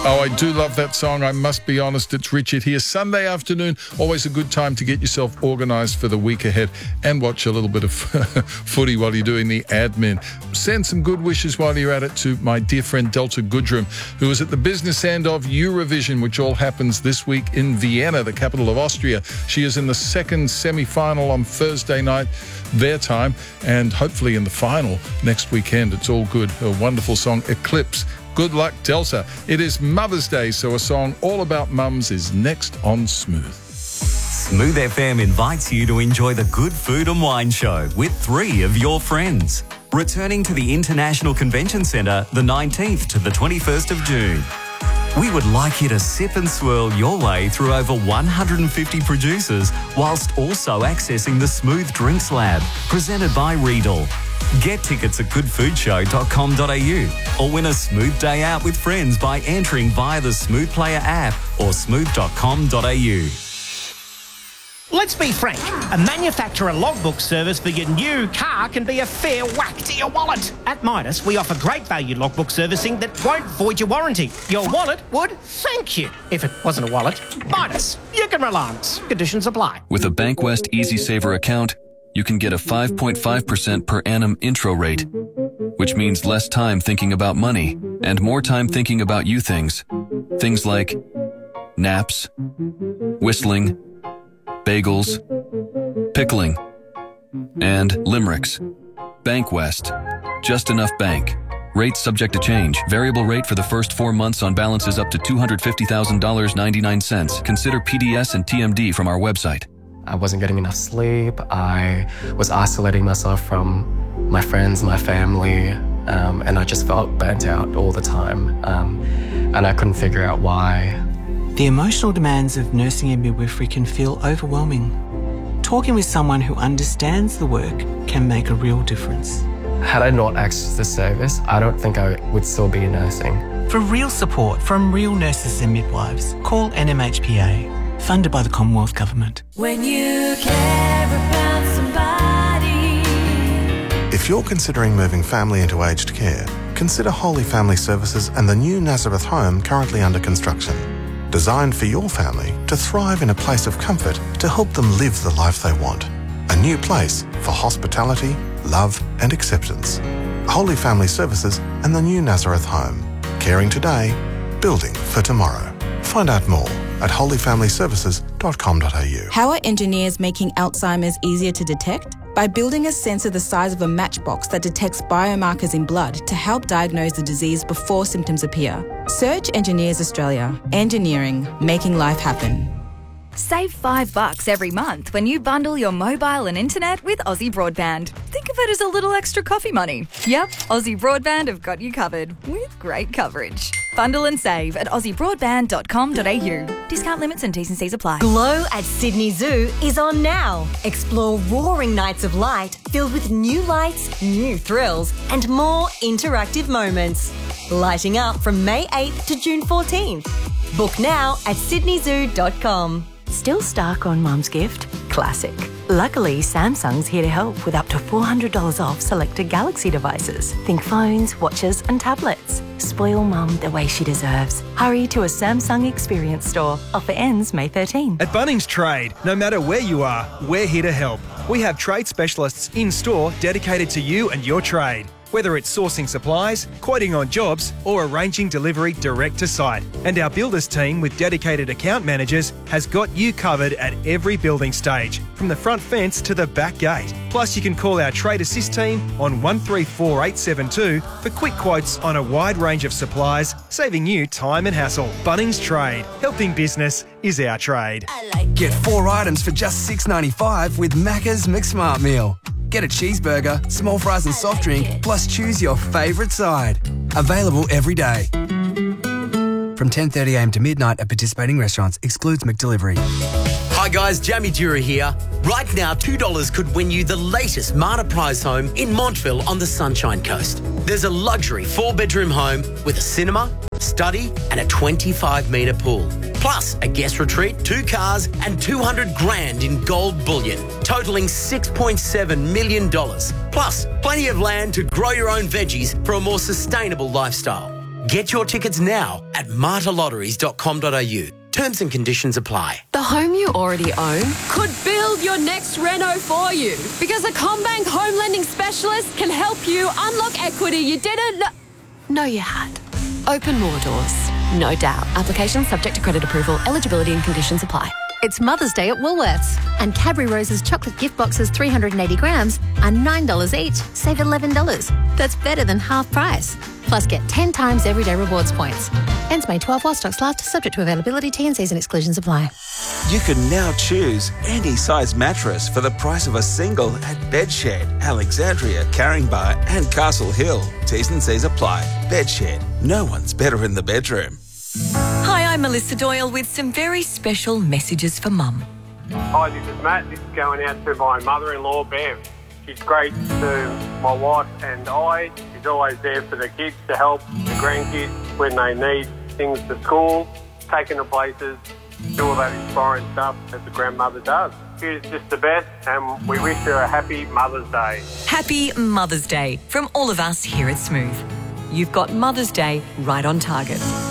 Oh, I do love that song. I must be honest. It's Richard here. Sunday afternoon, always a good time to get yourself organised for the week ahead and watch a little bit of footy while you're doing the admin. Send some good wishes while you're at it to my dear friend Delta Goodrum, who is at the business end of Eurovision, which all happens this week in Vienna, the capital of Austria. She is in the second semi-final on Thursday night, their time, and hopefully in the final next weekend. It's all good. A wonderful song, Eclipse. Good luck, Delta. It is Mother's Day, so a song all about mums is next on Smooth. Smooth FM invites you to enjoy the Good Food and Wine Show with 3 of your friends. Returning to the International Convention Centre the 19th to the 21st of June. We would like you to sip and swirl your way through over 150 producers whilst also accessing the Smooth Drinks Lab, presented by Riedel. Get tickets at goodfoodshow.com.au or win a smooth day out with friends by entering via the Smooth Player app or smooth.com.au. Let's be frank, a manufacturer logbook service for your new car can be a fair whack to your wallet. At Midas, we offer great value logbook servicing that won't void your warranty. Your wallet would thank you. If it wasn't a wallet, Midas, you can rely on us. Conditions apply. With a Bankwest Easy Saver account, you can get a 5.5% per annum intro rate, which means less time thinking about money and more time thinking about you things. Things like naps, whistling, bagels, pickling, and limericks. Bankwest. Just enough bank. Rates subject to change. Variable rate for the first 4 months on balances up to $250,000.99. Consider PDS and TMD from our website. I wasn't getting enough sleep. I was isolating myself from my friends, my family, and I just felt burnt out all the time. And I couldn't figure out why. The emotional demands of nursing and midwifery can feel overwhelming. Talking with someone who understands the work can make a real difference. Had I not accessed the service, I don't think I would still be nursing. For real support from real nurses and midwives, call NMHPA, funded by the Commonwealth Government. When you care about somebody. If you're considering moving family into aged care, consider Holy Family Services and the new Nazareth home currently under construction. Designed for your family to thrive in a place of comfort to help them live the life they want. A new place for hospitality, love and acceptance. Holy Family Services and the new Nazareth home. Caring today, building for tomorrow. Find out more at holyfamilyservices.com.au. How are engineers making Alzheimer's easier to detect? By building a sensor the size of a matchbox that detects biomarkers in blood to help diagnose the disease before symptoms appear. Search Engineers Australia. Engineering, making life happen. Save $5 every month when you bundle your mobile and internet with Aussie Broadband. Think of it as a little extra coffee money. Yep, Aussie Broadband have got you covered with great coverage. Bundle and save at aussiebroadband.com.au. Discount limits and T's and C's apply. Glow at Sydney Zoo is on now. Explore roaring nights of light filled with new lights, new thrills, and more interactive moments. Lighting up from May 8th to June 14th. Book now at sydneyzoo.com. Still stuck on mum's gift? Classic. Luckily, Samsung's here to help with up to $400 off selected Galaxy devices. Think phones, watches and tablets. Spoil mum the way she deserves. Hurry to a Samsung Experience store. Offer ends May 13. At Bunnings Trade, no matter where you are, we're here to help. We have trade specialists in-store dedicated to you and your trade. Whether it's sourcing supplies, quoting on jobs, or arranging delivery direct to site. And our builders team with dedicated account managers has got you covered at every building stage, from the front fence to the back gate. Plus, you can call our Trade Assist team on 134872 for quick quotes on a wide range of supplies, saving you time and hassle. Bunnings Trade. Helping business is our trade. Get 4 items for just $6.95 with Macca's McSmart Meal. Get a cheeseburger, small fries and soft drink, plus choose your favourite side. Available every day. From 10:30am to midnight at participating restaurants. Excludes McDelivery. Hi guys, Jamie Dura here. Right now, $2 could win you the latest Marta Prize home in Montville on the Sunshine Coast. There's a luxury 4-bedroom home with a cinema, study and a 25-metre pool. Plus a guest retreat, 2 cars and $200 grand in gold bullion, totalling $6.7 million. Plus plenty of land to grow your own veggies for a more sustainable lifestyle. Get your tickets now at martalotteries.com.au. Terms and conditions apply. The home you already own could build your next reno for you, because a CommBank home lending specialist can help you unlock equity you didn't know you had. Open more doors, no doubt. Application subject to credit approval. Eligibility and conditions apply. It's Mother's Day at Woolworths, and Cadbury Rose's chocolate gift boxes 380 grams are $9 each. Save $11. That's better than half price. Plus, get 10 times everyday rewards points. Ends May 12 while stocks last, subject to availability, T&Cs and exclusions apply. You can now choose any size mattress for the price of a single at Bedshed, Alexandria, Caringbah and Castle Hill. T's and C's apply. Bedshed. No one's better in the bedroom. Hi, I'm Melissa Doyle with some very special messages for Mum. Hi, this is Matt. This is going out to my mother-in-law, Bev. She's great to my wife and I. She's always there for the kids to help the grandkids when they need things to school, taking them places, do all that inspiring stuff that the grandmother does. She's just the best, and we wish her a happy Mother's Day. Happy Mother's Day from all of us here at Smooth. You've got Mother's Day right on target.